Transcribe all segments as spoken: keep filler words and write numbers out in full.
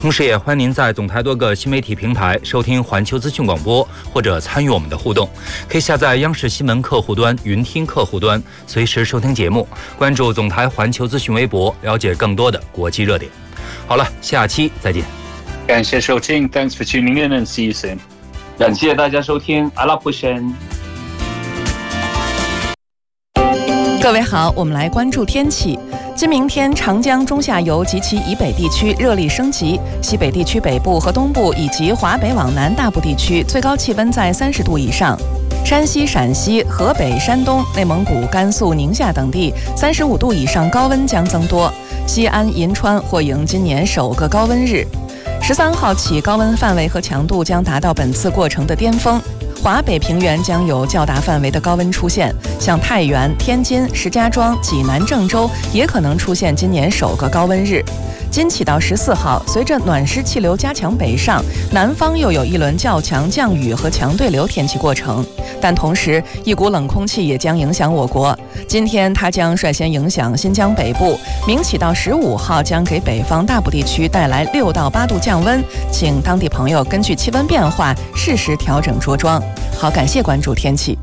同时也欢迎您在总台多个新媒体平台收听环球资讯广播，或者参与我们的互动。可以下载央视新闻客户端、云听客户端，随时收听节目。关注总台环球资讯微博，了解更多的国际热点。好了，下期再见。 感谢收听 ，Thanks for tuning in and see you soon。 感谢大家收听，阿拉普申。 各位好，我们来关注天气。今明天，长江中下游及其以北地区热力升级，西北地区北部和东部以及华北往南大部地区最高气温在三十度以上。山西、陕西、河北、山东、内蒙古、甘肃、宁夏等地三十五度以上高温将增多。西安、银川或迎今年首个高温日。十三号起，高温范围和强度将达到本次过程的巅峰。华北平原将有较大范围的高温出现，像太原、天津、石家庄、济南、郑州也可能出现今年首个高温日。今起到十四号，随着暖湿气流加强北上，南方又有一轮较强降雨和强对流天气过程，但同时一股冷空气也将影响我国。今天它将率先影响新疆北部，明起到十五号将给北方大部地区带来六到八度降温，请当地朋友根据气温变化适时调整着装。好，感谢关注天气。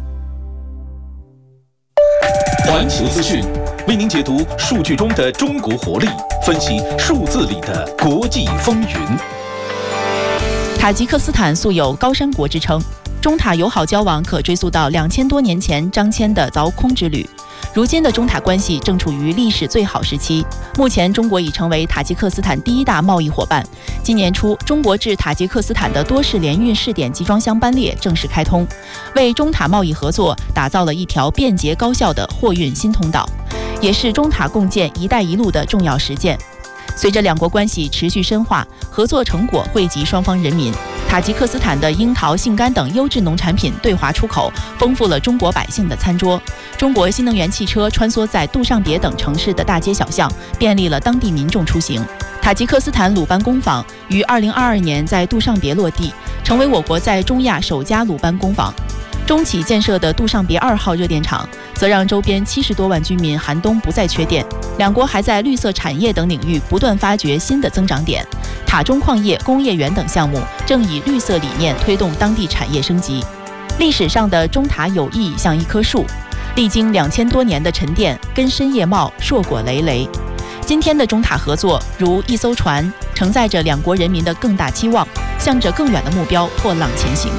环球资讯为您解读数据中的中国活力，分析数字里的国际风云。 塔吉克斯坦素有高山国之称，中塔友好交往可追溯到两千多年前张骞的凿空之旅。如今的中塔关系正处于历史最好时期，目前中国已成为塔吉克斯坦第一大贸易伙伴。今年初，中国至塔吉克斯坦的多式联运试点集装箱班列正式开通，为中塔贸易合作打造了一条便捷高效的货运新通道，也是中塔共建“一带一路”的重要实践。随着两国关系持续深化，合作成果惠及双方人民。塔吉克斯坦的樱桃、杏干等优质农产品对华出口，丰富了中国百姓的餐桌。中国新能源汽车穿梭在杜尚别等城市的大街小巷，便利了当地民众出行。塔吉克斯坦鲁班工坊于二零二二年在杜尚别落地，成为我国在中亚首家鲁班工坊。中企建设的杜尚别二号热电厂，则让周边七十多万居民寒冬不再缺电。两国还在绿色产业等领域不断发掘新的增长点。塔中矿业、工业园等项目正以绿色理念推动当地产业升级。历史上的中塔友谊像一棵树，历经两千多年的沉淀，根深叶茂，硕果累累。今天的中塔合作如一艘船，承载着两国人民的更大期望，向着更远的目标破浪前行。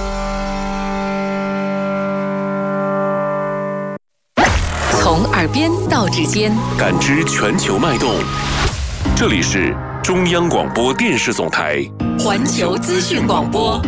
从耳边到指尖， 感知全球脉动。这里是中央广播电视总台环球资讯广播。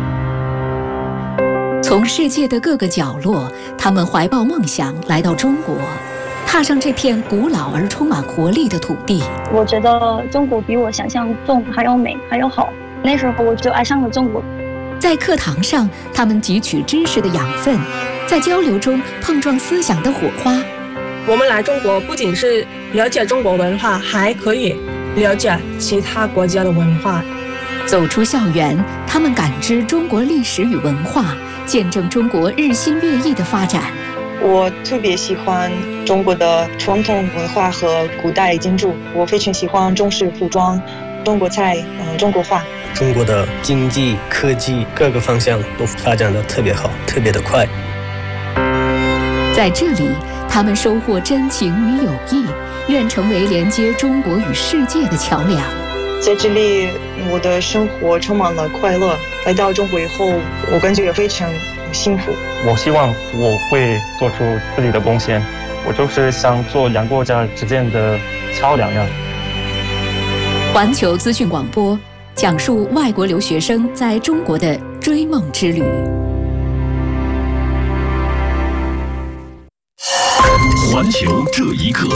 从世界的各个角落，他们怀抱梦想来到中国，踏上这片古老而充满活力的土地。 我觉得中国比我想象中还要美，还要好。那时候我就爱上了中国。 在课堂上，他们汲取知识的养分，在交流中碰撞思想的火花。 我们来中国不仅是了解中国文化，还可以了解其他国家的文化。 走出校园，他们感知中国历史与文化，见证中国日新月异的发展。 我特别喜欢中国的传统文化和古代建筑，我非常喜欢中式服装、中国菜、呃、中国画。 中国的经济、科技各个方向都发展得特别好，特别的快。 在这里，他们收获真情与友谊，愿成为连接中国与世界的桥梁。 在这里，我的生活充满了快乐。来到中国以后，我感觉非常幸福。 我希望我会做出自己的贡献，我就是想做两国家之间的桥梁呀。 环球资讯广播讲述外国留学生在中国的追梦之旅。 环球这一刻。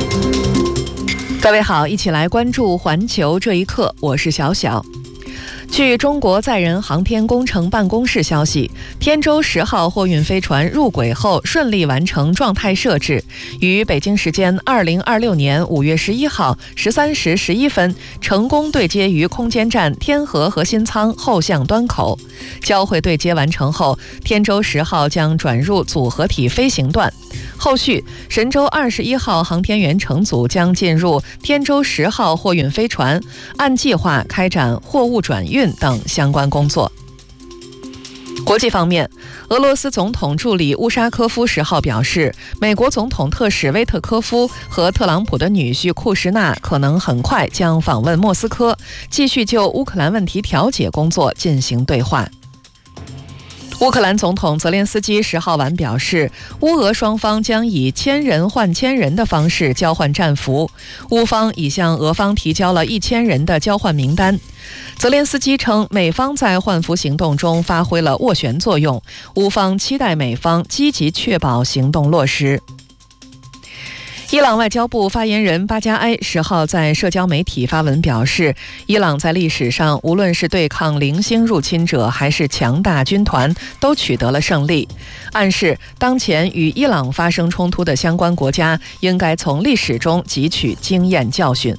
各位好，一起来关注环球这一刻，我是小小。 据中国载人航天工程办公室消息，天舟十号货运飞船入轨后顺利完成状态设置，于北京时间二零二六年五月十一号十三时十一分成功对接于空间站天河核心舱后向端口。交会对接完成后，天舟十号将转入组合体飞行段。后续，神舟二十一号航天员乘组将进入天舟十号货运飞船，按计划开展货物转运等相关工作。国际方面，俄罗斯总统助理乌沙科夫十号表示，美国总统特使威特科夫和特朗普的女婿库什纳可能很快将访问莫斯科，继续就乌克兰问题调解工作进行对话。乌克兰总统泽连斯基十号晚表示，乌俄双方将以千人换千人的方式交换战俘，乌方已向俄方提交了一千人的交换名单。泽连斯基称，美方在换俘行动中发挥了斡旋作用，乌方期待美方积极确保行动落实。伊朗外交部发言人巴加埃十号在社交媒体发文表示，伊朗在历史上无论是对抗零星入侵者还是强大军团都取得了胜利，暗示当前与伊朗发生冲突的相关国家应该从历史中汲取经验教训。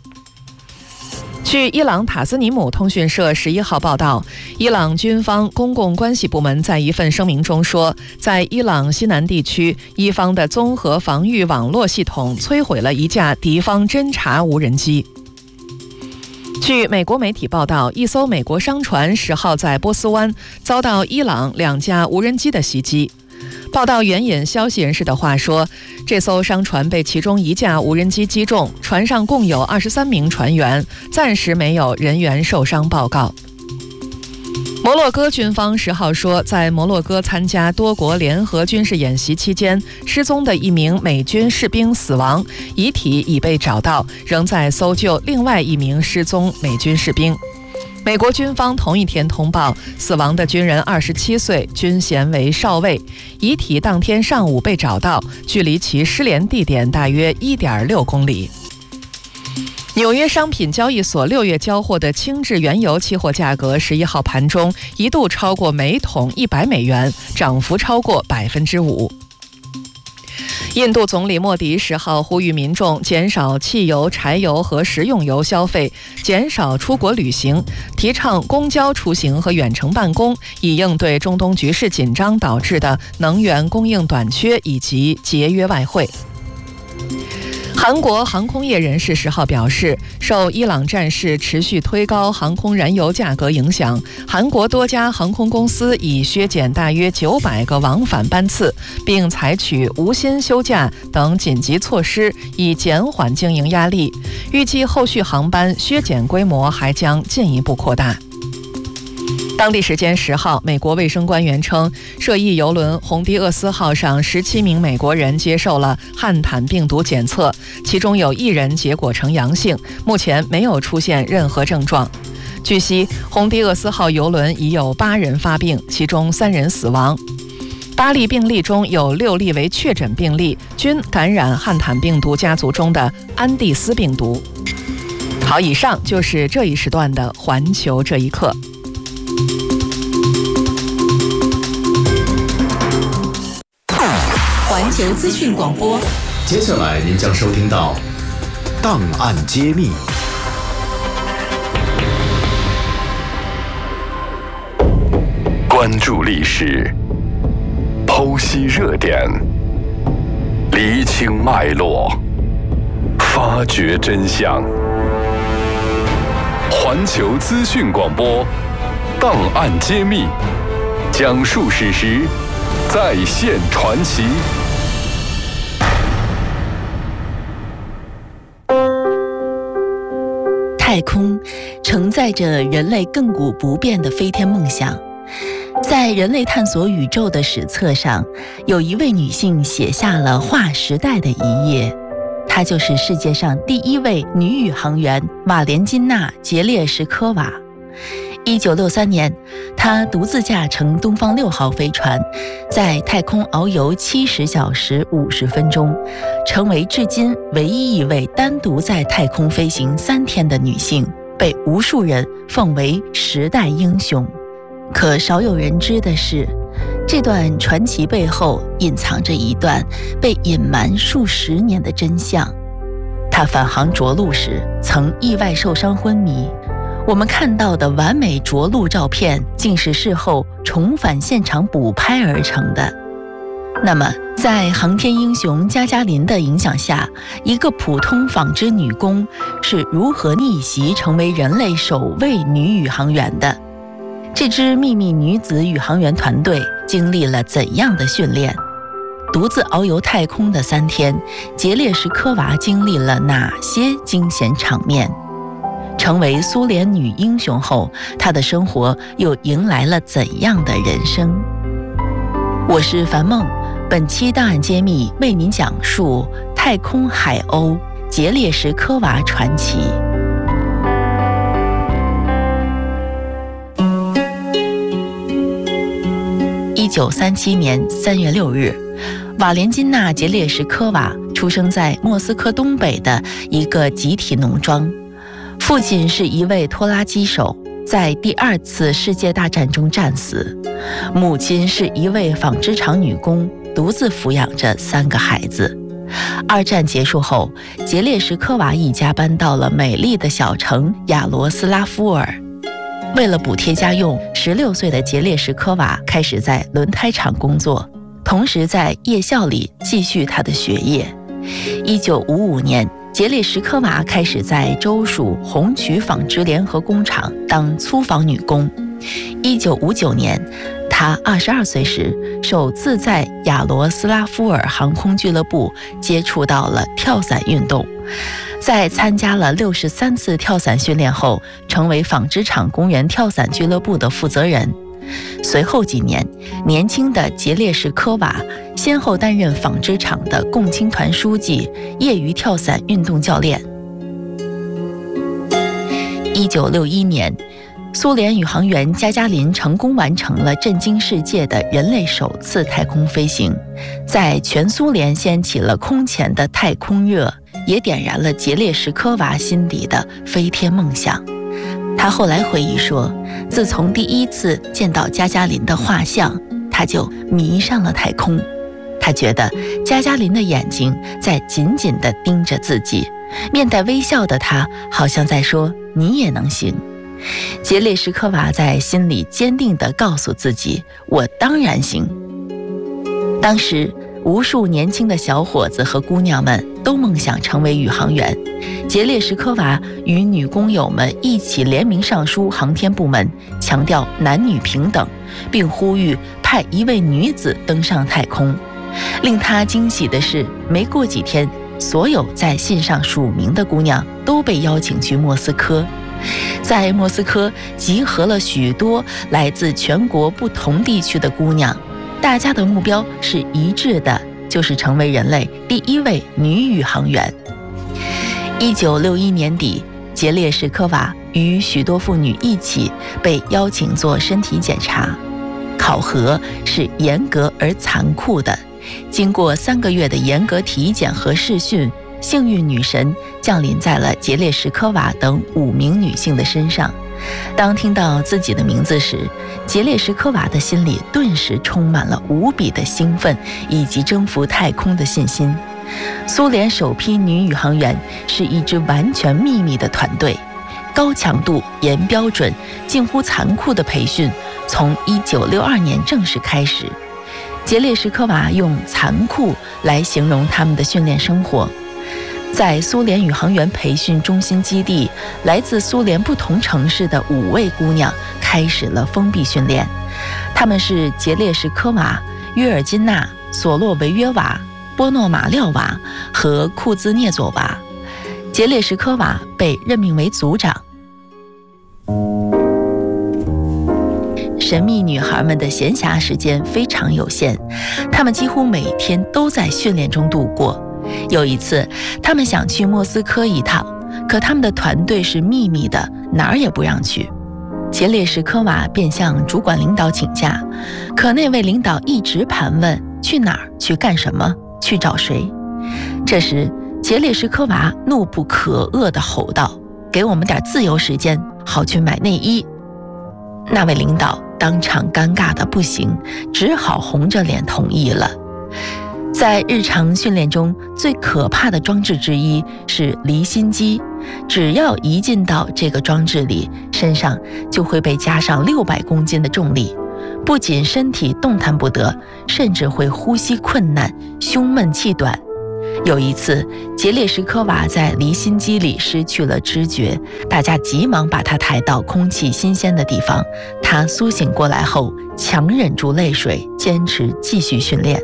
据伊朗塔斯尼姆通讯社十一号报道，伊朗军方公共关系部门在一份声明中说，在伊朗西南地区，伊方的综合防御网络系统摧毁了一架敌方侦察无人机。据美国媒体报道，一艘美国商船十号在波斯湾遭到伊朗两架无人机的袭击。报道援引消息人士的话说，这艘商船被其中一架无人机击中，船上共有二十三名船员，暂时没有人员受伤报告。摩洛哥军方十号说，在摩洛哥参加多国联合军事演习期间，失踪的一名美军士兵死亡，遗体已被找到，仍在搜救另外一名失踪美军士兵。美国军方同一天通报，死亡的军人二十七岁，军衔为少尉，遗体当天上午被找到，距离其失联地点大约 一点六公里。纽约商品交易所六月交货的轻质原油期货价格十一号盘中一度超过每桶一百美元，涨幅超过百分之五。印度总理莫迪十号呼吁民众减少汽油、柴油和食用油消费，减少出国旅行，提倡公交出行和远程办公，以应对中东局势紧张导致的能源供应短缺以及节约外汇。韩国航空业人士十号表示，受伊朗战事持续推高航空燃油价格影响，韩国多家航空公司已削减大约九百个往返班次，并采取无薪休假等紧急措施，以减缓经营压力。预计后续航班削减规模还将进一步扩大。当地时间十号，美国卫生官员称，涉疫邮轮红迪厄斯号上十七名美国人接受了汉坦病毒检测，其中有一人结果呈阳性，目前没有出现任何症状。据悉，红迪厄斯号邮轮已有八人发病，其中三人死亡。八例病例中有六例为确诊病例，均感染汉坦病毒家族中的安地斯病毒。好，以上就是这一时段的环球这一刻。 环球资讯广播， 接下来您将收听到档案揭秘。 关注历史，剖析热点，厘清脉络，发掘真相。环球资讯广播，档案揭秘，讲述史实，再现传奇。 太空承载着人类亘古不变的飞天梦想。在人类探索宇宙的史册上，有一位女性写下了划时代的一页，她就是世界上第一位女宇航员瓦莲金娜·杰列什科娃。一九六三年，她独自驾乘东方六号飞船，在太空遨游七十小时五十分钟，成为至今唯一一位单独在太空飞行三天的女性， 被无数人奉为时代英雄。可少有人知的是，这段传奇背后隐藏着一段被隐瞒数十年的真相。他返航着陆时曾意外受伤昏迷，我们看到的完美着陆照片竟是事后重返现场补拍而成的。那么在航天英雄加加林的影响下，一个普通纺织女工是如何逆袭成为人类首位女宇航员的？这支秘密女子宇航员团队经历了怎样的训练？独自遨游太空的三天，杰列什科娃经历了哪些惊险场面？成为苏联女英雄后，她的生活又迎来了怎样的人生？我是樊梦，本期档案揭秘为您讲述太空海鸥杰列什科娃传奇。一九三七年三月六日，瓦莲金娜·杰列什科娃出生在莫斯科东北的一个集体农庄。父亲是一位拖拉机手，在第二次世界大战中战死；母亲是一位纺织厂女工，独自抚养着三个孩子。二战结束后，杰列什科娃一家搬到了美丽的小城亚罗斯拉夫尔。为了补贴家用，十六岁的杰列什科娃开始在轮胎厂工作，同时在夜校里继续她的学业。一九五五年，杰列什科娃开始在州属红曲纺织联合工厂当粗纺女工。一九五九年，她二十二岁时，首次在亚罗斯拉夫尔航空俱乐部接触到了跳伞运动。在参加了六十三次跳伞训练后，成为纺织厂公园跳伞俱乐部的负责人。随后几年，年轻的杰列什科娃先后担任纺织厂的共青团书记、业余跳伞运动教练。一九六一年，苏联宇航员加加林成功完成了震惊世界的人类首次太空飞行，在全苏联掀起了空前的太空热，也点燃了杰列什科娃心底的飞天梦想。他后来回忆说，自从第一次见到加加林的画像，他就迷上了太空。他觉得加加林的眼睛在紧紧地盯着自己，面带微笑的他好像在说，你也能行。杰列什科娃在心里坚定地告诉自己，我当然行。当时无数年轻的小伙子和姑娘们都梦想成为宇航员。杰列什科娃与女工友们一起联名上书航天部门，强调男女平等，并呼吁派一位女子登上太空。令她惊喜的是，没过几天，所有在信上署名的姑娘都被邀请去莫斯科。在莫斯科集合了许多来自全国不同地区的姑娘，大家的目标是一致的，就是成为人类第一位女宇航员。一九六一年底，杰列什科娃与许多妇女一起被邀请做身体检查，考核是严格而残酷的。经过三个月的严格体检和试训，幸运女神降临在了杰列什科娃等五名女性的身上。当听到自己的名字时，杰列什科娃的心里顿时充满了无比的兴奋以及征服太空的信心。苏联首批女宇航员是一支完全秘密的团队，高强度、严标准、近乎残酷的培训从一九六二年正式开始。杰列什科娃用残酷来形容他们的训练生活。在苏联宇航员培训中心基地，来自苏联不同城市的五位姑娘开始了封闭训练。她们是杰列什科娃、约尔金娜、索洛维约娃、波诺马廖娃和库兹涅佐娃。杰列什科娃被任命为组长。神秘女孩们的闲暇时间非常有限，她们几乎每天都在训练中度过。有一次，他们想去莫斯科一趟，可他们的团队是秘密的，哪儿也不让去。杰列什科娃便向主管领导请假，可那位领导一直盘问去哪儿、去干什么、去找谁。这时，杰列什科娃怒不可遏地吼道：“ 给我们点自由时间，好去买内衣。”那位领导当场尴尬的不行，只好红着脸同意了。在日常训练中，最可怕的装置之一是离心机，只要一进到这个装置里，身上就会被加上六百公斤的重力，不仅身体动弹不得，甚至会呼吸困难、胸闷气短。有一次，杰列什科娃在离心机里失去了知觉，大家急忙把她抬到空气新鲜的地方。她苏醒过来后，强忍住泪水，坚持继续训练。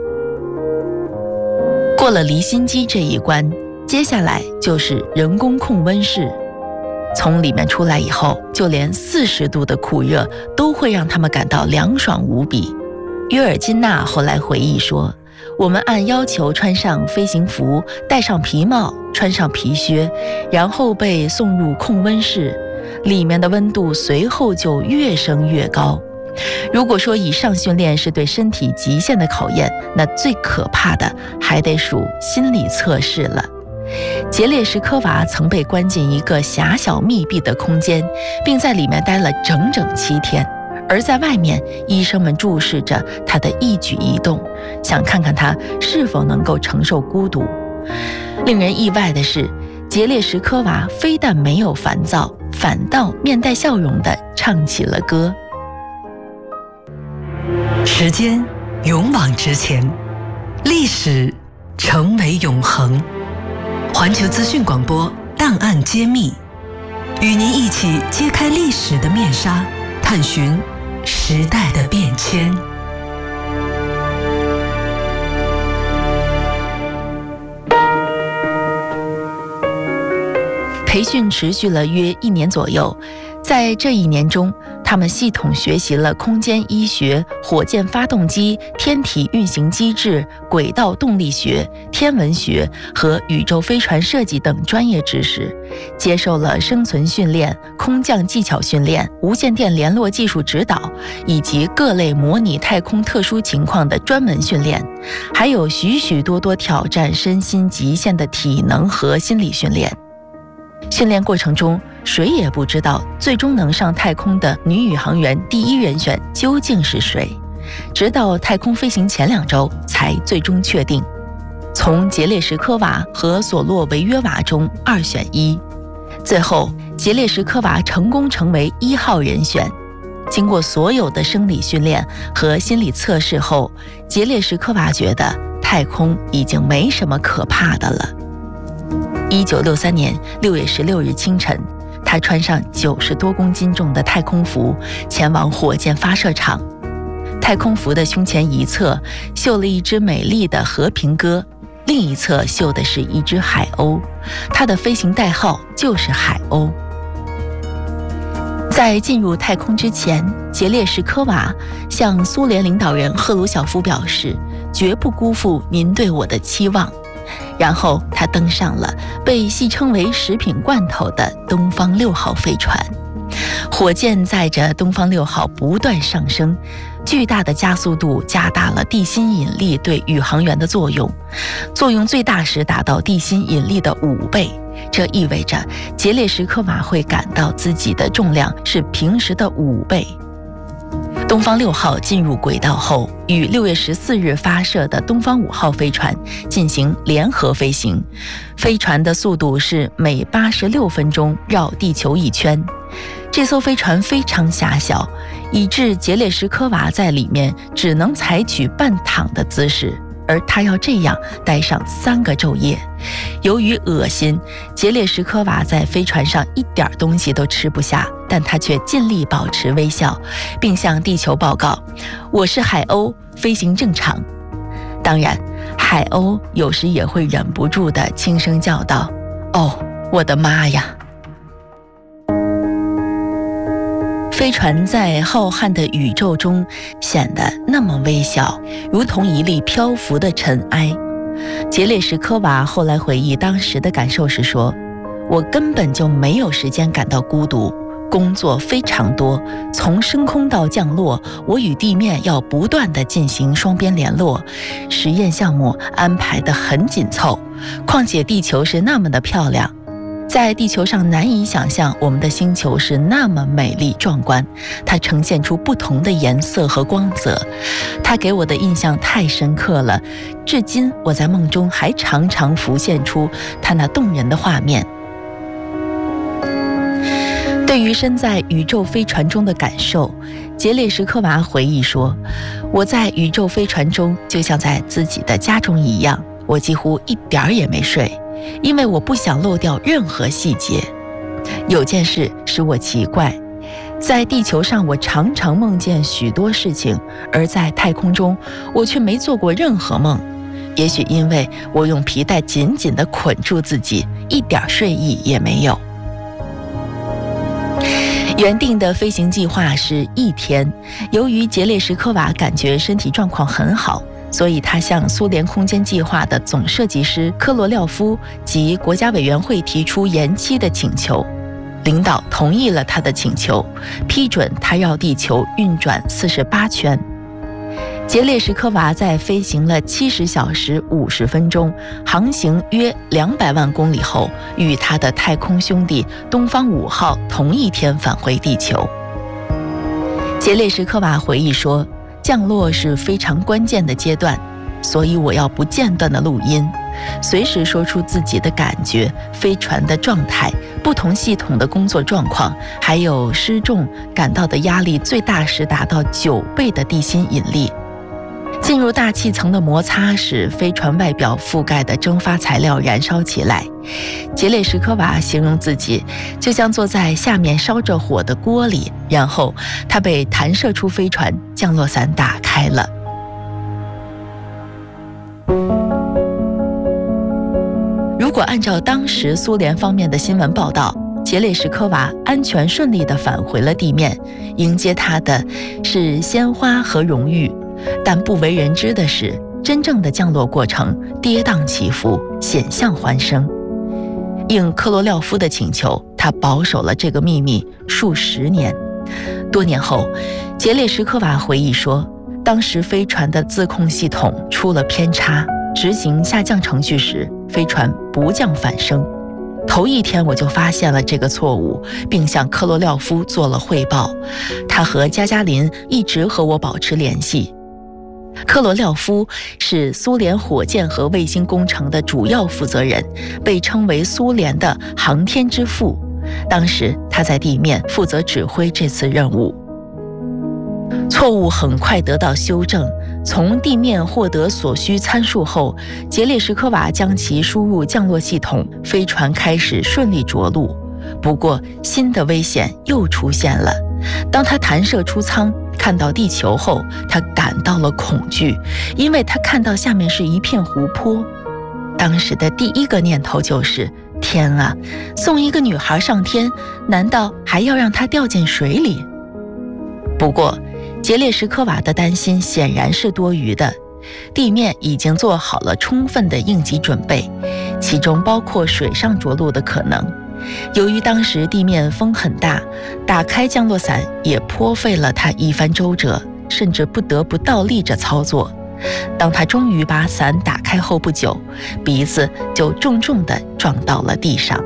过了离心机这一关，接下来就是人工控温室。从里面出来以后，就连四十度的酷热都会让他们感到凉爽无比。约尔金娜后来回忆说，我们按要求穿上飞行服，戴上皮帽，穿上皮靴，然后被送入控温室，里面的温度随后就越升越高。如果说以上训练是对身体极限的考验，那最可怕的还得数心理测试了。杰列什科娃曾被关进一个狭小密闭的空间，并在里面待了整整七天。而在外面，医生们注视着他的一举一动，想看看他是否能够承受孤独。令人意外的是，杰列什科娃非但没有烦躁，反倒面带笑容地唱起了歌。 时间勇往直前，历史成为永恒。环球资讯广播档案揭秘，与您一起揭开历史的面纱，探寻时代的变迁。 培训持续了约一年左右，在这一年中，他们系统学习了空间医学、火箭发动机、天体运行机制、轨道动力学、天文学和宇宙飞船设计等专业知识，接受了生存训练、空降技巧训练、无线电联络技术指导，以及各类模拟太空特殊情况的专门训练，还有许许多多挑战身心极限的体能和心理训练。训练过程中，谁也不知道最终能上太空的女宇航员第一人选究竟是谁，直到太空飞行前两周才最终确定。从杰列什科娃和索洛维约娃中二选一，最后杰列什科娃成功成为一号人选。经过所有的生理训练和心理测试后，杰列什科娃觉得太空已经没什么可怕的了。一九六三年六月十六日清晨，他穿上九十多公斤重的太空服，前往火箭发射场。太空服的胸前一侧绣了一只美丽的和平鸽，另一侧绣的是一只海鸥，它的飞行代号就是海鸥。在进入太空之前，杰列什科娃向苏联领导人赫鲁晓夫表示，绝不辜负您对我的期望。然后他登上了被戏称为食品罐头的东方六号飞船，火箭载着东方六号不断上升，巨大的加速度加大了地心引力对宇航员的作用，作用最大时达到地心引力的五倍。这意味着杰列什科娃会感到自己的重量是平时的五倍。东方六号进入轨道后，与六月十四日发射的东方五号飞船进行联合飞行，飞船的速度是每八十六分钟绕地球一圈。这艘飞船非常狭小，以致杰列什科娃在里面只能采取半躺的姿势，而他要这样待上三个昼夜。由于恶心，杰列什科娃在飞船上一点东西都吃不下，但他却尽力保持微笑，并向地球报告：“我是海鸥，飞行正常。”当然，海鸥有时也会忍不住地轻声叫道：“哦，我的妈呀！”飞船在浩瀚的宇宙中显得那么微小，如同一粒漂浮的尘埃。杰列什科娃后来回忆当时的感受时说：“我根本就没有时间感到孤独，工作非常多，从升空到降落，我与地面要不断地进行双边联络，实验项目安排得很紧凑，况且地球是那么的漂亮。 在地球上难以想象我们的星球是那么美丽壮观，它呈现出不同的颜色和光泽，它给我的印象太深刻了，至今我在梦中还常常浮现出它那动人的画面。对于身在宇宙飞船中的感受，杰列什科娃回忆说，我在宇宙飞船中就像在自己的家中一样，我几乎一点儿也没睡，因为我不想漏掉任何细节。有件事使我奇怪，在地球上我常常梦见许多事情，而在太空中我却没做过任何梦。也许因为我用皮带紧紧地捆住自己，一点睡意也没有。原定的飞行计划是一天，由于杰列什科娃感觉身体状况很好，所以他向苏联空间计划的总设计师科罗廖夫及国家委员会提出延期的请求。领导同意了他的请求，批准他绕地球运转四十八圈。杰列什科娃在飞行了七十小时五十分钟，航行约两百万公里后，与他的太空兄弟东方五号同一天返回地球。杰列什科娃回忆说，降落是非常关键的阶段，所以我要不间断的录音，随时说出自己的感觉、飞船的状态、不同系统的工作状况，还有失重感到的压力最大时达到九倍的地心引力。进入大气层的摩擦使飞船外表覆盖的蒸发材料燃烧起来。杰列什科娃形容自己就像坐在下面烧着火的锅里，然后他被弹射出飞船，降落伞打开了。如果按照当时苏联方面的新闻报道，杰列什科娃安全顺利地返回了地面，迎接他的是鲜花和荣誉。但不为人知的是，真正的降落过程跌宕起伏，险象环生。应科罗廖夫的请求，他保守了这个秘密数十年。多年后，杰列什科娃回忆说，当时飞船的自控系统出了偏差，执行下降程序时，飞船不降反升。头一天我就发现了这个错误，并向科罗廖夫做了汇报。他和加加林一直和我保持联系。科罗廖夫是苏联火箭和卫星工程的主要负责人，被称为苏联的航天之父。当时他在地面负责指挥这次任务。错误很快得到修正，从地面获得所需参数后，杰列什科娃将其输入降落系统，飞船开始顺利着陆。不过新的危险又出现了。当他弹射出舱看到地球后，他感到了恐惧，因为他看到下面是一片湖泊。当时的第一个念头就是天啊，送一个女孩上天，难道还要让她掉进水里？不过杰列什科娃的担心显然是多余的，地面已经做好了充分的应急准备，其中包括水上着陆的可能。由于当时地面风很大，打开降落伞也颇费了他一番周折，甚至不得不倒立着操作。当他终于把伞打开后不久，鼻子就重重地撞到了地上。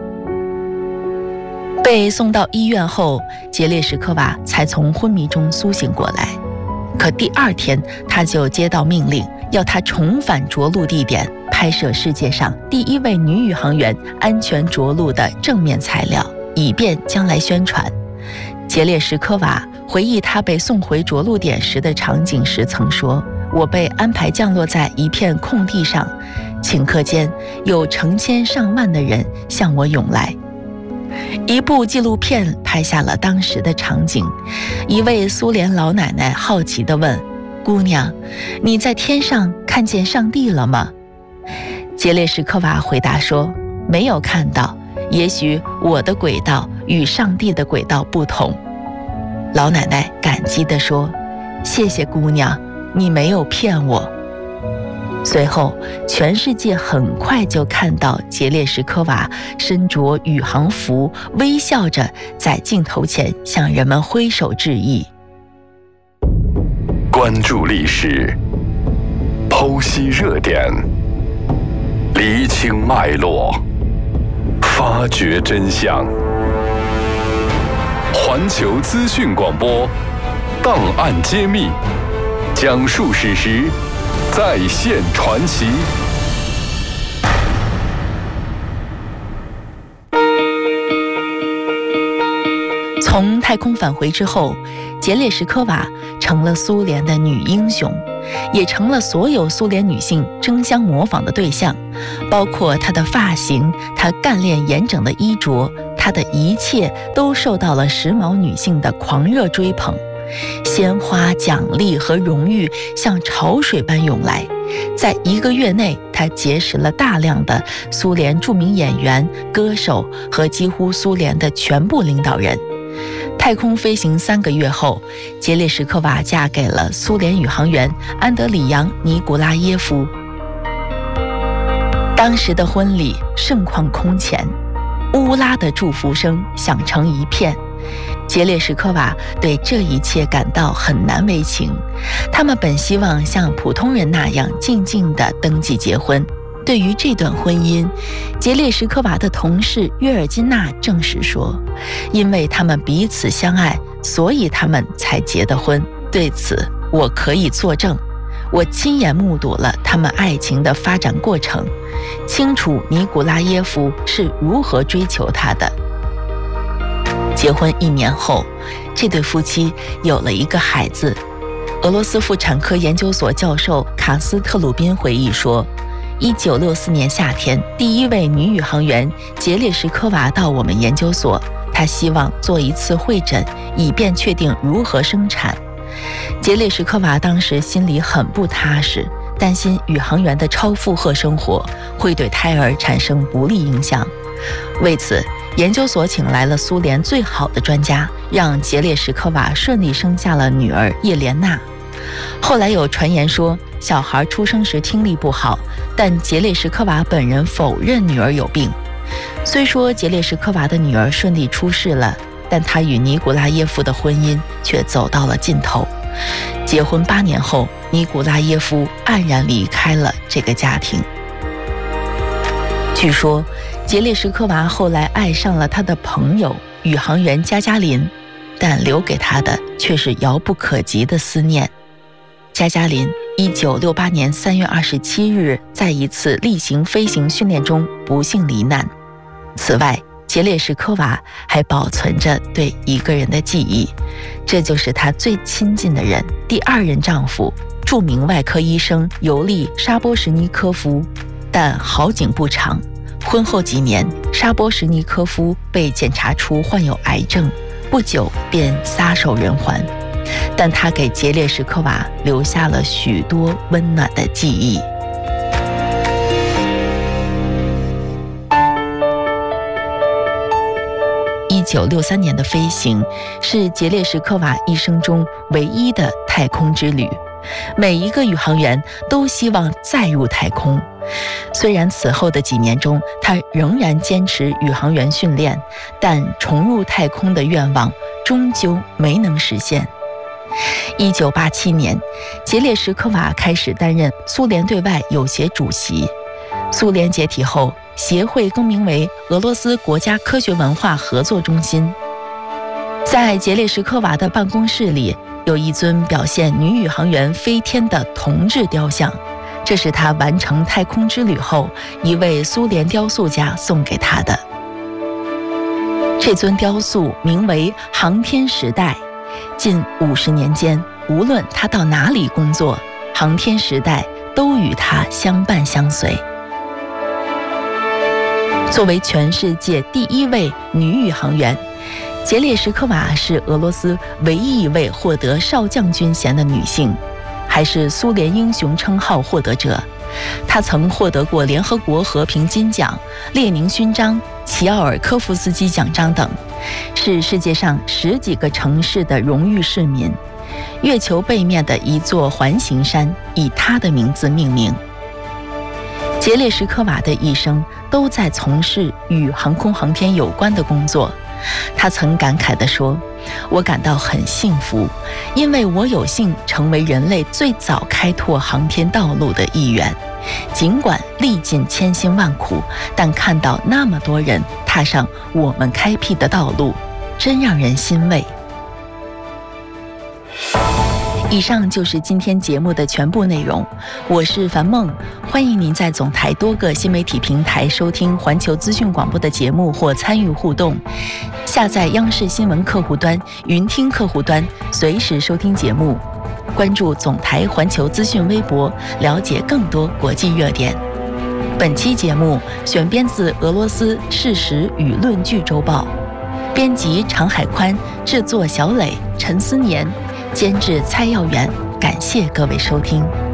被送到医院后，杰列什科娃才从昏迷中苏醒过来。可第二天他就接到命令，要他重返着陆地点，拍摄世界上第一位女宇航员安全着陆的正面材料，以便将来宣传。杰列什科娃回忆他被送回着陆点时的场景时曾说，我被安排降落在一片空地上，顷刻间有成千上万的人向我涌来。一部纪录片拍下了当时的场景，一位苏联老奶奶好奇地问，姑娘，你在天上看见上帝了吗？杰列什科娃回答说，没有看到，也许我的轨道与上帝的轨道不同。老奶奶感激地说，谢谢姑娘，你没有骗我。随后全世界很快就看到杰列什科娃身着宇航服，微笑着在镜头前向人们挥手致意。 关注历史，剖析热点，厘清脉络，发发掘真相。环球资讯广播，档案揭秘，讲述史实，再现传奇。 从太空返回之后，杰列什科娃成了苏联的女英雄，也成了所有苏联女性争相模仿的对象，包括她的发型、她干练严整的衣着，她的一切都受到了时髦女性的狂热追捧。鲜花、奖励和荣誉像潮水般涌来，在一个月内，她结识了大量的苏联著名演员、歌手和几乎苏联的全部领导人。太空飞行三个月后，杰列什科娃嫁给了苏联宇航员安德里扬·尼古拉耶夫。当时的婚礼盛况空前，乌拉的祝福声响成一片。杰列什科娃对这一切感到很难为情，他们本希望像普通人那样静静地登记结婚。对于这段婚姻，杰列什科娃的同事约尔金娜证实说，因为他们彼此相爱，所以他们才结的婚。对此，我可以作证，我亲眼目睹了他们爱情的发展过程，清楚尼古拉耶夫是如何追求她的。结婚一年后，这对夫妻有了一个孩子。俄罗斯妇产科研究所教授卡斯特鲁宾回忆说，一九六四年夏天，第一位女宇航员杰列什科娃到我们研究所，她希望做一次会诊，以便确定如何生产。杰列什科娃当时心里很不踏实，担心宇航员的超负荷生活会对胎儿产生不利影响。为此，研究所请来了苏联最好的专家，让杰列什科娃顺利生下了女儿叶莲娜。后来有传言说，小孩出生时听力不好，但杰列什科娃本人否认女儿有病。虽说杰列什科娃的女儿顺利出世了，但她与尼古拉耶夫的婚姻却走到了尽头。结婚八年后，尼古拉耶夫黯然离开了这个家庭。据说杰列什科娃后来爱上了他的朋友宇航员加加林，但留给他的却是遥不可及的思念。加加林一九六八年三月二十七日在一次例行飞行训练中不幸罹难。此外，杰列什科娃还保存着对一个人的记忆，这就是她最亲近的人，第二任丈夫，著名外科医生尤利·沙波什尼科夫。但好景不长，婚后几年，沙波什尼科夫被检查出患有癌症，不久便撒手人寰。但他给杰列什科娃留下了许多温暖的记忆。一九六三年的飞行是杰列什科娃一生中唯一的太空之旅，每一个宇航员都希望再入太空。虽然此后的几年中，他仍然坚持宇航员训练，但重入太空的愿望终究没能实现。一九八七年，杰列什科娃开始担任苏联对外友协主席。苏联解体后，协会更名为俄罗斯国家科学文化合作中心。在杰列什科娃的办公室里，有一尊表现女宇航员飞天的铜制雕像，这是她完成太空之旅后一位苏联雕塑家送给她的。这尊雕塑名为“航天时代”。近五十年间，无论她到哪里工作，航天时代都与她相伴相随。作为全世界第一位女宇航员，杰列什科娃是俄罗斯唯一一位获得少将军衔的女性，还是苏联英雄称号获得者。她曾获得过联合国和平金奖、列宁勋章、齐奥尔科夫斯基奖章等，是世界上十几个城市的荣誉市民。月球背面的一座环形山以她的名字命名。杰列什科娃的一生都在从事与航空航天有关的工作。她曾感慨地说，我感到很幸福，因为我有幸成为人类最早开拓航天道路的一员， 尽管历尽千辛万苦，但看到那么多人踏上我们开辟的道路，真让人欣慰。以上就是今天节目的全部内容，我是樊梦，欢迎您在总台多个新媒体平台收听环球资讯广播的节目或参与互动。下载央视新闻客户端、云听客户端，随时收听节目。关注总台环球资讯微博，了解更多国际热点。本期节目选编自俄罗斯《事实与论据周报》，编辑常海宽，制作小磊、陈思年，监制蔡耀元。感谢各位收听。